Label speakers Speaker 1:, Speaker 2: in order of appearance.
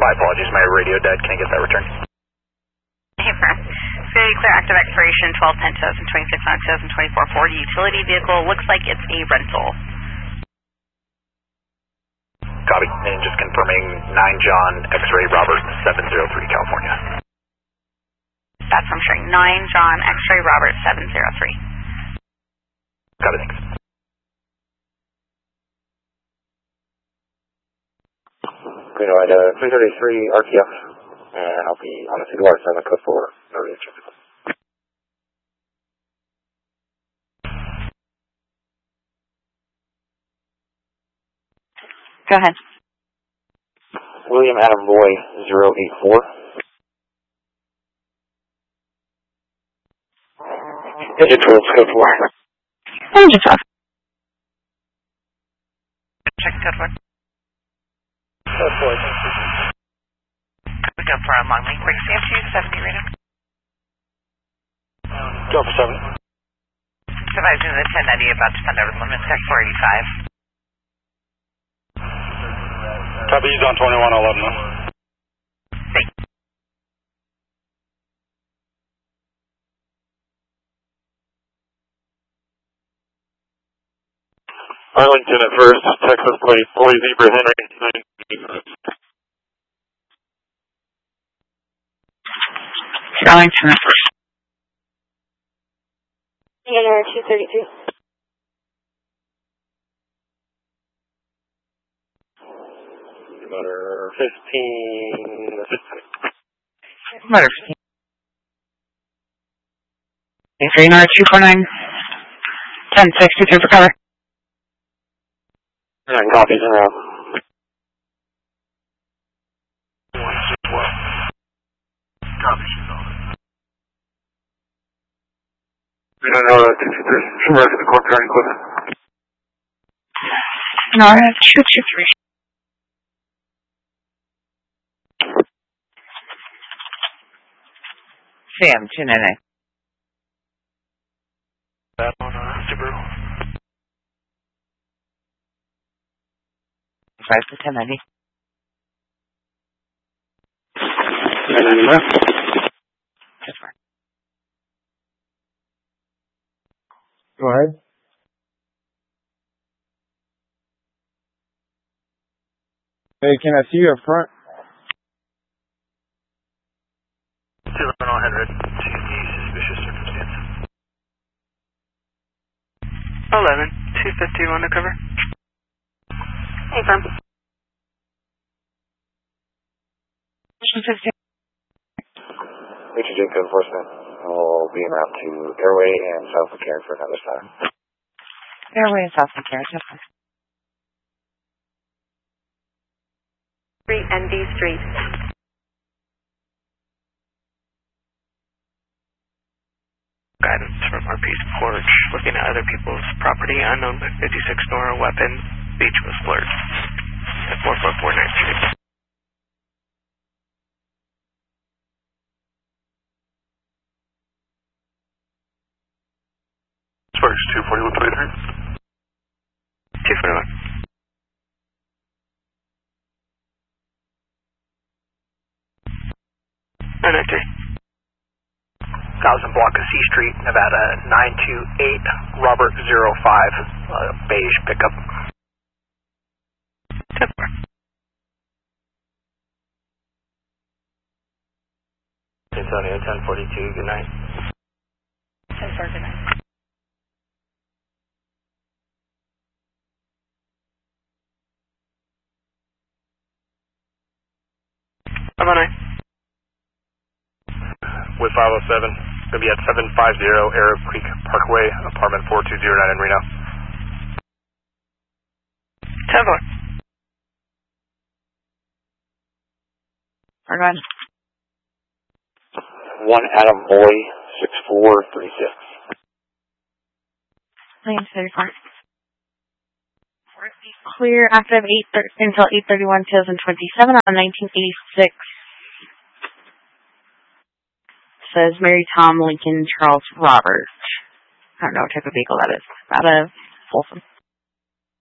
Speaker 1: My apologies, my radio died. Can I get that returned?
Speaker 2: Hey, firm. Very clear active expiration 12/10/2026 on 2024 Ford utility vehicle. Looks like it's a rental.
Speaker 1: Copy. And just confirming 9 John X-Ray Robert 703 California.
Speaker 2: That's what I'm showing. 9 John X-Ray Robert 703.
Speaker 1: Got it, thanks.
Speaker 3: Green Ride 333 RTF, and I'll be on the Cedar 7 code 4. No reaction.
Speaker 2: Go ahead.
Speaker 3: William Adam Roy 084. Engine 12 code 4.
Speaker 2: Engine 12. Check code 4.
Speaker 3: Code 4.
Speaker 2: We go for a long link. Break CFG 70 rated.
Speaker 3: Go for 7.
Speaker 2: Supervising the 1090 about to send over the limit tech 485.
Speaker 3: Copy, he's on 2111.
Speaker 2: Thanks.
Speaker 3: Arlington at first, Texas plate, Boy Zebra Henry.
Speaker 2: Arlington at first.
Speaker 4: EAR 232.
Speaker 3: Motor 15.
Speaker 2: Motor 15. Green R 249. 1063 for cover.
Speaker 3: 9 copies in row. Copies. We don't know that there's some rest of the corp trying to clip.
Speaker 2: No, I have 223. Sam, 298.
Speaker 3: That on Subaru.
Speaker 2: 5 to 1090.
Speaker 3: 1090 left.
Speaker 2: That's fine.
Speaker 3: Go ahead. Hey, can I see you up front?
Speaker 1: 2-100 to the suspicious circumstance.
Speaker 5: 11, 250 undercover.
Speaker 4: Hey, firm.
Speaker 3: Major Jacob Enforcement will be en route to Airway and South McCarran for another time.
Speaker 2: Airway and South McCarran, that's fine.
Speaker 4: Street and B Street.
Speaker 5: Guidance from our piece porch, looking at other people's property, unknown by 56 nor weapon, beach was blurred at 4449 Street.
Speaker 3: Sparks 24123.
Speaker 5: 241. And I say,
Speaker 1: 1000 block of C Street, Nevada 928 Robert 05, beige pickup.
Speaker 5: 10-4.
Speaker 3: Antonio 1042, good night.
Speaker 2: 10-4, good night.
Speaker 5: I'm on I.
Speaker 1: With 507, going to be at 750 Arab Creek Parkway, apartment 4209 in Reno.
Speaker 5: 10-4.
Speaker 2: We're going.
Speaker 3: 1 Adam Boy 6436.
Speaker 2: Lane 34. Clear active until 8/31/2027 on 1986. Says Mary Tom Lincoln Charles Robert. I don't know what type of vehicle that is. Out of Folsom.